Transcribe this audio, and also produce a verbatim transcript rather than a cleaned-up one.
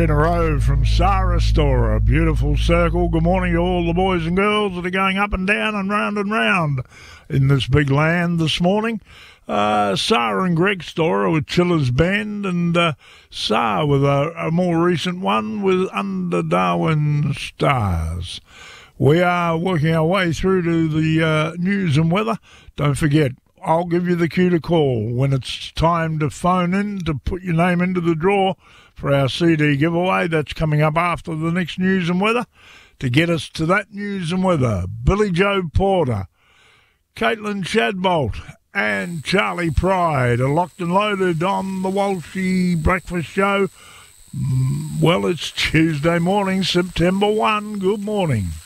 three in a row from Sarah Storer. Beautiful circle. Good morning to all the boys and girls that are going up and down and round and round in this big land this morning. Uh, Sarah and Greg Storer with Chillers Bend, and uh, Sarah with a, a more recent one with Under Darwin Stars. We are working our way through to the uh, news and weather. Don't forget, I'll give you the cue to call when it's time to phone in to put your name into the draw for our C D giveaway. That's coming up after the next news and weather. To get us to that news and weather, Billy Joe Porter, Caitlin Shadbolt and Charlie Pride are locked and loaded on the Walshy Breakfast Show. Well, it's Tuesday morning, September first. Good morning.